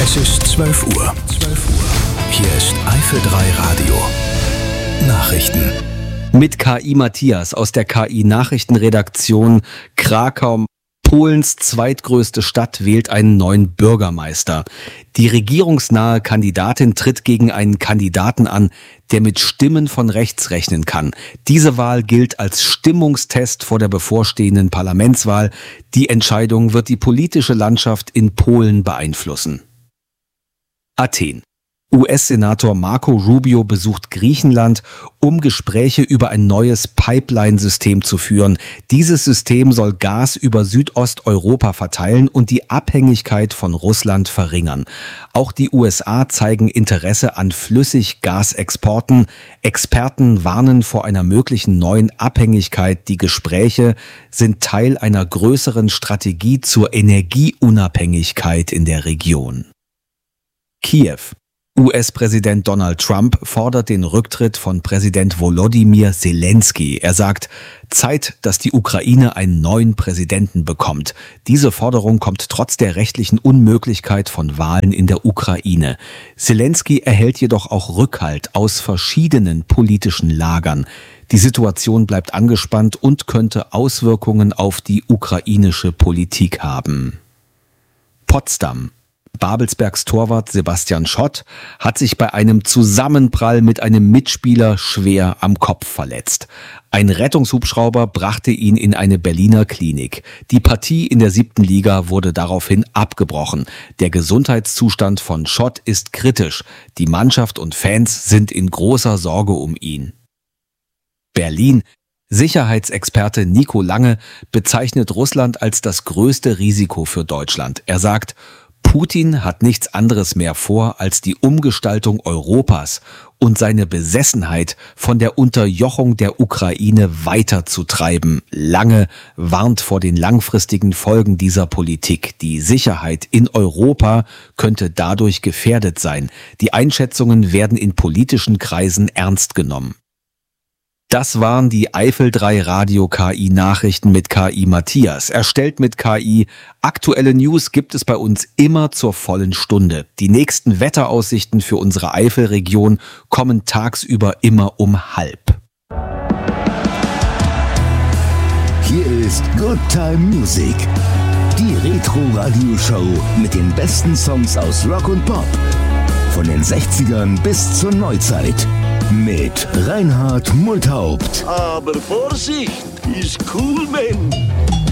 Es ist 12 Uhr. Hier ist Eifel 3 Radio. Nachrichten. Mit KI Matthias aus der KI-Nachrichtenredaktion Krakau. Polens zweitgrößte Stadt wählt einen neuen Bürgermeister. Die regierungsnahe Kandidatin tritt gegen einen Kandidaten an, der mit Stimmen von rechts rechnen kann. Diese Wahl gilt als Stimmungstest vor der bevorstehenden Parlamentswahl. Die Entscheidung wird die politische Landschaft in Polen beeinflussen. Athen. US-Senator Marco Rubio besucht Griechenland, um Gespräche über ein neues Pipeline-System zu führen. Dieses System soll Gas über Südosteuropa verteilen und die Abhängigkeit von Russland verringern. Auch die USA zeigen Interesse an Flüssiggasexporten. Experten warnen vor einer möglichen neuen Abhängigkeit. Die Gespräche sind Teil einer größeren Strategie zur Energieunabhängigkeit in der Region. Kiew. US-Präsident Donald Trump fordert den Rücktritt von Präsident Volodymyr Zelensky. Er sagt, Zeit, dass die Ukraine einen neuen Präsidenten bekommt. Diese Forderung kommt trotz der rechtlichen Unmöglichkeit von Wahlen in der Ukraine. Zelensky erhält jedoch auch Rückhalt aus verschiedenen politischen Lagern. Die Situation bleibt angespannt und könnte Auswirkungen auf die ukrainische Politik haben. Potsdam. Babelsbergs Torwart Sebastian Schott hat sich bei einem Zusammenprall mit einem Mitspieler schwer am Kopf verletzt. Ein Rettungshubschrauber brachte ihn in eine Berliner Klinik. Die Partie in der 7. Liga wurde daraufhin abgebrochen. Der Gesundheitszustand von Schott ist kritisch. Die Mannschaft und Fans sind in großer Sorge um ihn. Berlin. Sicherheitsexperte Nico Lange bezeichnet Russland als das größte Risiko für Deutschland. Er sagt, Putin hat nichts anderes mehr vor, als die Umgestaltung Europas und seine Besessenheit von der Unterjochung der Ukraine weiterzutreiben. Lange warnt vor den langfristigen Folgen dieser Politik. Die Sicherheit in Europa könnte dadurch gefährdet sein. Die Einschätzungen werden in politischen Kreisen ernst genommen. Das waren die Eifel 3 Radio KI Nachrichten mit KI Matthias. Erstellt mit KI. Aktuelle News gibt es bei uns immer zur vollen Stunde. Die nächsten Wetteraussichten für unsere Eifelregion kommen tagsüber immer um 12:30. Hier ist Good Time Music. Die Retro-Radio-Show mit den besten Songs aus Rock und Pop. Von den 60ern bis zur Neuzeit. Mit Reinhard Multhaupt. Aber Vorsicht, ist cool, Mann.